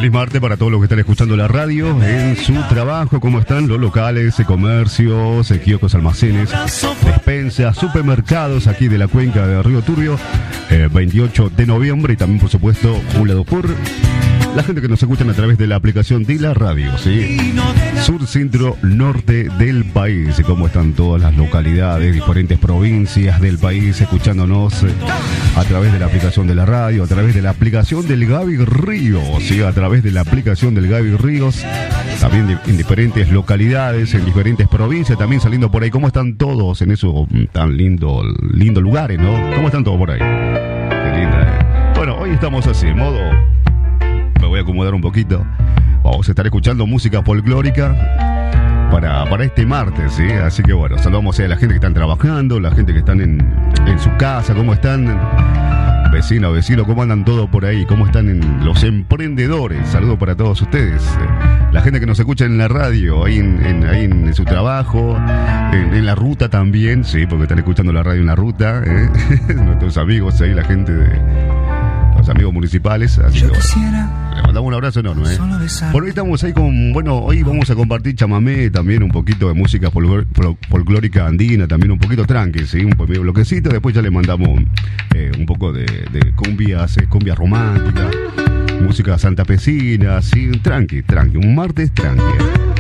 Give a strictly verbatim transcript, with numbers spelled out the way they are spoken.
Feliz martes para todos los que están escuchando la radio en su trabajo. ¿Cómo están? Los locales, comercios, kioscos, almacenes, despensas, supermercados aquí de la cuenca de Río Turbio. Eh, veintiocho de noviembre y también, por supuesto, un lado por la gente que nos escuchan a través de la aplicación de la radio, ¿sí? Sur, centro, norte del país. ¿Cómo están todas las localidades, diferentes provincias del país escuchándonos a través de la aplicación de la radio, a través de la aplicación del Gaby Ríos, ¿sí? A través de la aplicación del Gaby Ríos, también de, en diferentes localidades, en diferentes provincias, también saliendo por ahí. ¿Cómo están todos en esos tan lindo, lindo lugares, ¿no? ¿Cómo están todos por ahí? Qué linda, ¿eh? Bueno, hoy estamos así, en modo... Me voy a acomodar un poquito. Vamos a estar escuchando música folclórica para, para este martes, ¿sí? Así que bueno, saludamos a la gente que están trabajando, la gente que están en, en su casa, ¿cómo están? Vecino, vecino, ¿cómo andan todos por ahí? ¿Cómo están en los emprendedores? Saludos para todos ustedes. La gente que nos escucha en la radio, ahí en, en, ahí en su trabajo, en, en la ruta también, sí, porque están escuchando la radio en la ruta, ¿eh? Nuestros amigos ahí, la gente de... los amigos municipales, así que bueno, le mandamos un abrazo enorme, ¿eh? Por hoy estamos ahí con, bueno, hoy vamos a compartir chamamé, también un poquito de música folclor, folclórica andina, también un poquito tranqui, ¿sí? Un poquito bloquecito, después ya le mandamos eh, un poco de, de cumbias, eh, cumbia romántica, música santafesina, sí, tranqui, tranqui, un martes tranqui.